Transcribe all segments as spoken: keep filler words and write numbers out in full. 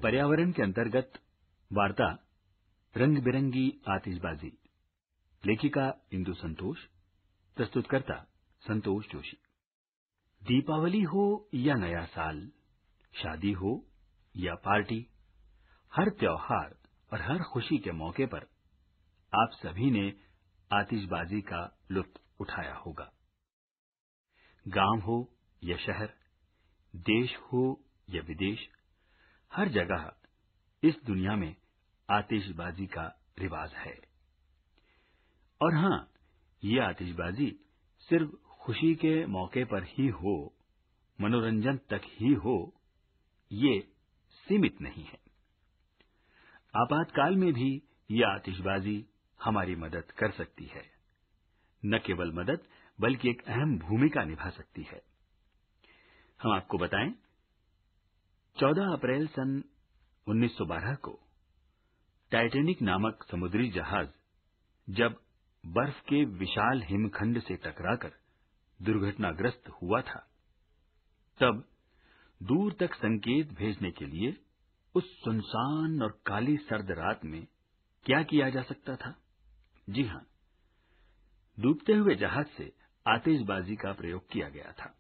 पर्यावरण के अंतर्गत वार्ता रंग बिरंगी आतिशबाजी। लेखिका इंदु संतोष, प्रस्तुतकर्ता संतोष जोशी। दीपावली हो या नया साल, शादी हो या पार्टी, हर त्योहार और हर खुशी के मौके पर आप सभी ने आतिशबाजी का लुत्फ उठाया होगा। गांव हो या शहर, देश हो या विदेश, हर जगह इस दुनिया में आतिशबाजी का रिवाज है। और हां, ये आतिशबाजी सिर्फ खुशी के मौके पर ही हो, मनोरंजन तक ही हो, ये सीमित नहीं है। आपातकाल में भी ये आतिशबाजी हमारी मदद कर सकती है। न केवल मदद, बल्कि एक अहम भूमिका निभा सकती है। हम आपको बताएं, चौदह अप्रैल सन उन्नीस सौ बारह को टाइटैनिक नामक समुद्री जहाज जब बर्फ के विशाल हिमखंड से टकराकर दुर्घटनाग्रस्त हुआ था, तब दूर तक संकेत भेजने के लिए उस सुनसान और काली सर्द रात में क्या किया जा सकता था? जी हां, डूबते हुए जहाज से आतिशबाजी का प्रयोग किया गया था।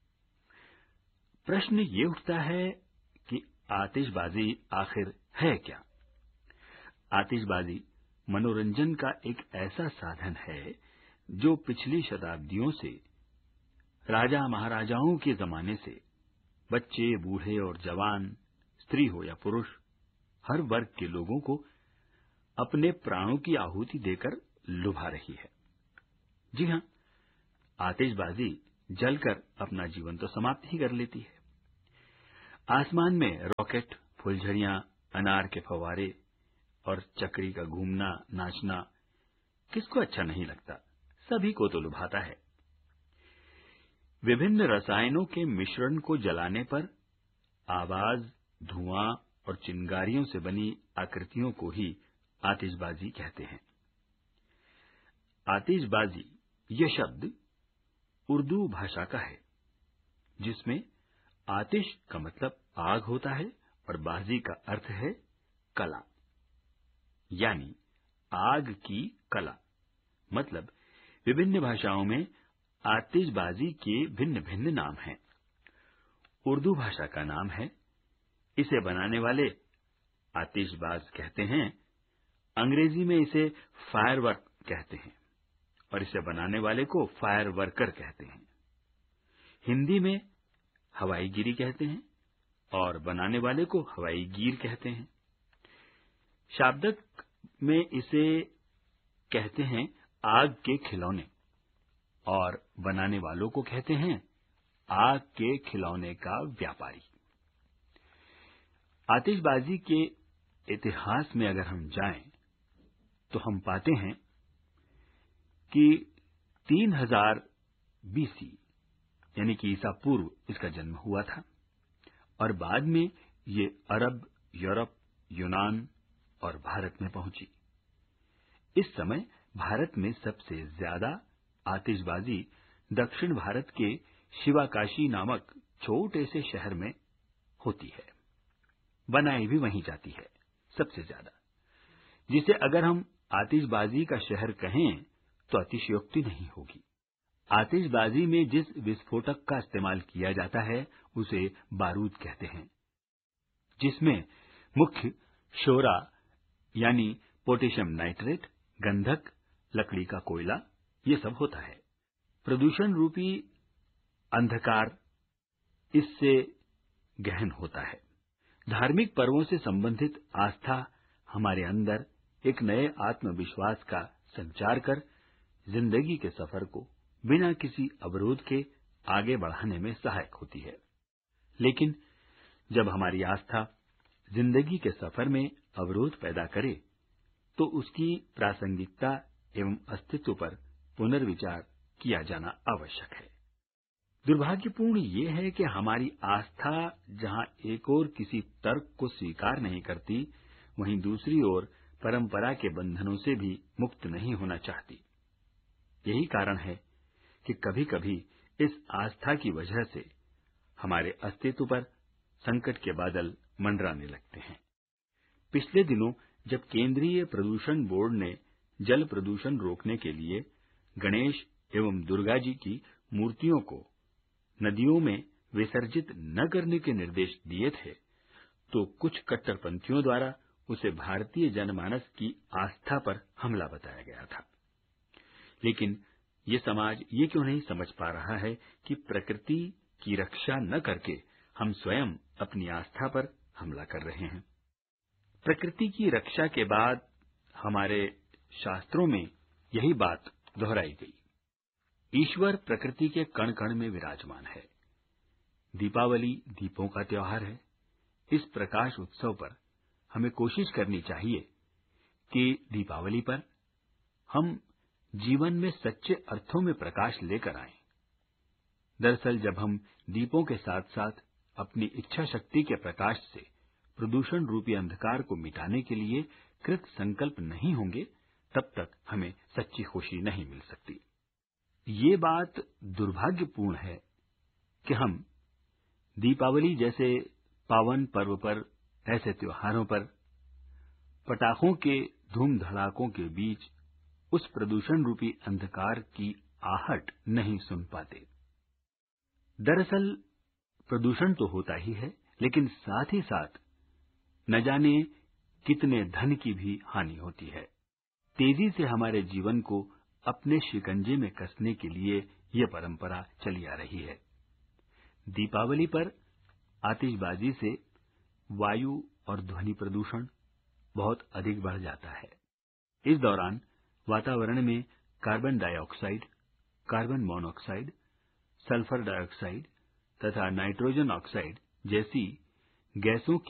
प्रश्न ये उठता है कि आतिशबाजी आखिर है क्या? आतिशबाजी मनोरंजन का एक ऐसा साधन है जो पिछली शताब्दियों से, राजा महाराजाओं के जमाने से, बच्चे, बूढ़े और जवान, स्त्री हो या पुरुष, हर वर्ग के लोगों को अपने प्राणों की आहुति देकर लुभा रही है। जी हां, आतिशबाजी जलकर अपना जीवन तो समाप्त ही कर लेती है। आसमान में रॉकेट, फुलझड़ियां, अनार के फव्वारे और चक्री का घूमना, नाचना किसको अच्छा नहीं लगता? सभी को तो लुभाता है। विभिन्न रसायनों के मिश्रण को जलाने पर आवाज, धुआं और चिंगारियों से बनी आकृतियों को ही आतिशबाजी कहते हैं। आतिशबाजी यह शब्द उर्दू भाषा का है, जिसमें आतिश का मतलब आग होता है और बाजी का अर्थ है कला, यानी आग की कला। मतलब विभिन्न भाषाओं में आतिशबाजी के भिन्न भिन्न नाम हैं। उर्दू भाषा का नाम है, इसे बनाने वाले आतिशबाज कहते हैं। अंग्रेजी में इसे फायरवर्क कहते हैं और इसे बनाने वाले को फायर वर्कर कहते हैं। हिंदी में हवाईगिरी कहते हैं और बनाने वाले को हवाईगीर कहते हैं। शाब्दिक में इसे कहते हैं आग के खिलौने और बनाने वालों को कहते हैं आग के खिलौने का व्यापारी। आतिशबाजी के इतिहास में अगर हम जाएं, तो हम पाते हैं कि तीन हजार बीसी यानी कि ईसा पूर्व इसका जन्म हुआ था और बाद में ये अरब, यूरोप, यूनान और भारत में पहुंची। इस समय भारत में सबसे ज्यादा आतिशबाजी दक्षिण भारत के शिवाकाशी नामक छोटे से शहर में होती है। बनाई भी वहीं जाती है सबसे ज्यादा, जिसे अगर हम आतिशबाजी का शहर कहें तो अतिशयोक्ति नहीं होगी। आतिशबाजी में जिस विस्फोटक का इस्तेमाल किया जाता है उसे बारूद कहते हैं, जिसमें मुख्य शोरा यानी पोटेशियम नाइट्रेट, गंधक, लकड़ी का कोयला, ये सब होता है। प्रदूषण रूपी अंधकार इससे गहन होता है। धार्मिक पर्वों से संबंधित आस्था हमारे अंदर एक नए आत्मविश्वास का संचार कर जिंदगी के सफर को बिना किसी अवरोध के आगे बढ़ाने में सहायक होती है। लेकिन जब हमारी आस्था जिंदगी के सफर में अवरोध पैदा करे, तो उसकी प्रासंगिकता एवं अस्तित्व पर पुनर्विचार किया जाना आवश्यक है। दुर्भाग्यपूर्ण ये है कि हमारी आस्था जहां एक ओर किसी तर्क को स्वीकार नहीं करती, वहीं दूसरी ओर परंपरा के बंधनों से भी मुक्त नहीं होना चाहती। यही कारण है कि कभी-कभी इस आस्था की वजह से हमारे अस्तित्व पर संकट के बादल मंडराने लगते हैं। पिछले दिनों जब केंद्रीय प्रदूषण बोर्ड ने जल प्रदूषण रोकने के लिए गणेश एवं दुर्गा जी की मूर्तियों को नदियों में विसर्जित न करने के निर्देश दिए थे, तो कुछ कट्टरपंथियों द्वारा उसे भारतीय जनमानस की आस्था पर हमला बताया गया था। लेकिन ये समाज ये क्यों नहीं समझ पा रहा है कि प्रकृति की रक्षा न करके हम स्वयं अपनी आस्था पर हमला कर रहे हैं। प्रकृति की रक्षा के बाद हमारे शास्त्रों में यही बात दोहराई गई। ईश्वर प्रकृति के कण कण में विराजमान है। दीपावली दीपों का त्योहार है। इस प्रकाश उत्सव पर हमें कोशिश करनी चाहिए कि दीपावली पर हम जीवन में सच्चे अर्थों में प्रकाश लेकर आएं। दरअसल जब हम दीपों के साथ साथ अपनी इच्छा शक्ति के प्रकाश से प्रदूषण रूपी अंधकार को मिटाने के लिए कृत संकल्प नहीं होंगे, तब तक हमें सच्ची खुशी नहीं मिल सकती। ये बात दुर्भाग्यपूर्ण है कि हम दीपावली जैसे पावन पर्व पर, ऐसे त्योहारों पर पटाखों के धूम धड़ाकों के बीच उस प्रदूषण रूपी अंधकार की आहट नहीं सुन पाते। दरअसल प्रदूषण तो होता ही है, लेकिन साथ ही साथ न जाने कितने धन की भी हानि होती है। तेजी से हमारे जीवन को अपने शिकंजे में कसने के लिए यह परंपरा चली आ रही है। दीपावली पर आतिशबाजी से वायु और ध्वनि प्रदूषण बहुत अधिक बढ़ जाता है। इस दौरान वातावरण में carbon dioxide, carbon monoxide, sulphur dioxide तथा नाइट्रोजन ऑक्साइड जैसी गैसों की